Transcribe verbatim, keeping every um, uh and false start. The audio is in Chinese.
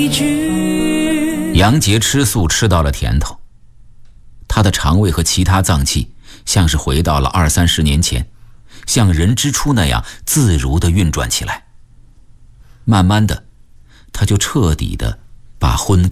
杨杰吃素吃到了甜头，他的肠胃和其他脏器像是回到了二三十年前，像人之初那样自如地运转起来。慢慢的，他就彻底地把荤